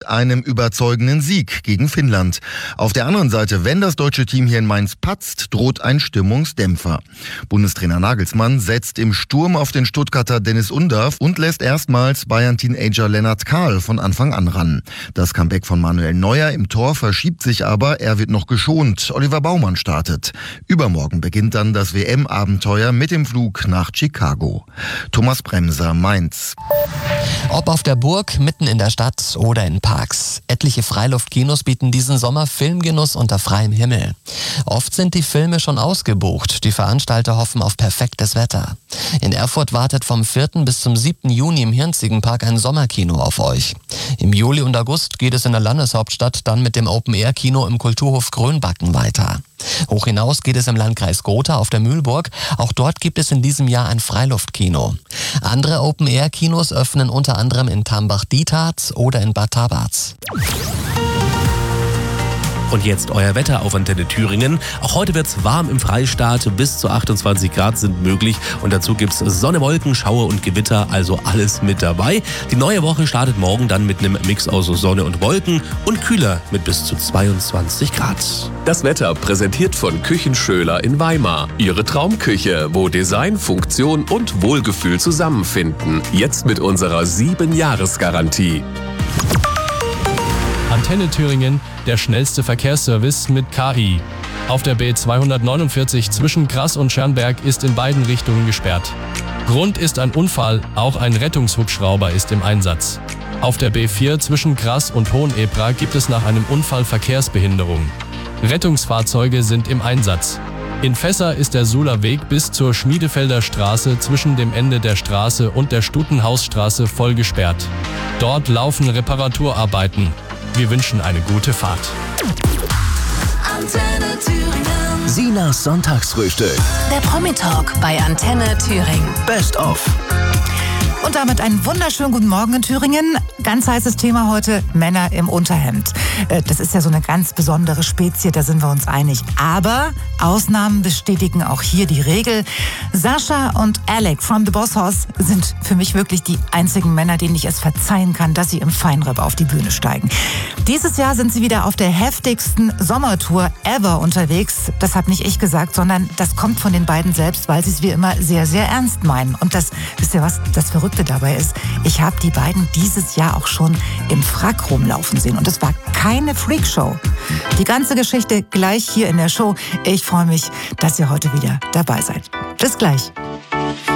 mit einem überzeugenden Sieg gegen Finnland. Auf der anderen Seite, wenn das deutsche Team hier in Mainz patzt, droht ein Stimmungsdämpfer. Bundestrainer Nagelsmann setzt im Sturm auf den Stuttgarter Dennis Undav und lässt erstmals Bayern-Teenager Lennart Kahl von Anfang an ran. Das Comeback von Manuel Neuer im Tor verschiebt sich aber, er wird noch geschont. Oliver Baumann startet. Übermorgen beginnt dann das WM-Abenteuer mit dem Flug nach Chicago. Thomas Bremser, Mainz. Ob auf der Burg, mitten in der Stadt oder in Parks. Etliche Freiluftkinos bieten diesen Sommer Filmgenuss unter freiem Himmel. Oft sind die Filme schon ausgebucht. Die Veranstalter hoffen auf perfektes Wetter. In Erfurt wartet vom 4. bis zum 7. Juni im Hirnziegenpark ein Sommerkino auf euch. Im Juli und August geht es in der Landeshauptstadt dann mit dem Open-Air-Kino im Kulturhof Grönbacken weiter. Hoch hinaus geht es im Landkreis Gotha auf der Mühlburg. Auch dort gibt es in diesem Jahr ein Freiluftkino. Andere Open-Air-Kinos öffnen unter anderem in Tambach-Dietharz oder in Bad Tabarz. Und jetzt euer Wetter auf Antenne Thüringen. Auch heute wird's warm im Freistaat. Bis zu 28 Grad sind möglich. Und dazu gibt's Sonne, Wolken, Schauer und Gewitter. Also alles mit dabei. Die neue Woche startet morgen dann mit einem Mix aus Sonne und Wolken und kühler mit bis zu 22 Grad. Das Wetter präsentiert von Küchen Schöler in Weimar. Ihre Traumküche, wo Design, Funktion und Wohlgefühl zusammenfinden. Jetzt mit unserer 7-Jahres-Garantie. Antenne Thüringen, der schnellste Verkehrsservice mit KI. Auf der B249 zwischen Grass und Schernberg ist in beiden Richtungen gesperrt. Grund ist ein Unfall, auch ein Rettungshubschrauber ist im Einsatz. Auf der B4 zwischen Grass und Hohenebra gibt es nach einem Unfall Verkehrsbehinderung. Rettungsfahrzeuge sind im Einsatz. In Fässer ist der Suhler Weg bis zur Schmiedefelder Straße zwischen dem Ende der Straße und der Stutenhausstraße voll gesperrt. Dort laufen Reparaturarbeiten. Wir wünschen eine gute Fahrt. Antenne Thüringen. Sinas Sonntagsfrühstück. Der Promi-Talk bei Antenne Thüringen. Best of. Und damit einen wunderschönen guten Morgen in Thüringen. Ganz heißes Thema heute, Männer im Unterhemd. Das ist ja so eine ganz besondere Spezie, da sind wir uns einig. Aber Ausnahmen bestätigen auch hier die Regel. Sascha und Alec from The Boss Hoss sind für mich wirklich die einzigen Männer, denen ich es verzeihen kann, dass sie im Feinripp auf die Bühne steigen. Dieses Jahr sind sie wieder auf der heftigsten Sommertour ever unterwegs. Das habe nicht ich gesagt, sondern das kommt von den beiden selbst, weil sie es wie immer sehr, sehr ernst meinen. Und das, wisst ihr was, das Verrückte dabei ist, ich habe die beiden dieses Jahr auch schon im Frack rumlaufen sehen und es war keine Freakshow. Die ganze Geschichte gleich hier in der Show. Ich freue mich, dass ihr heute wieder dabei seid. Bis gleich.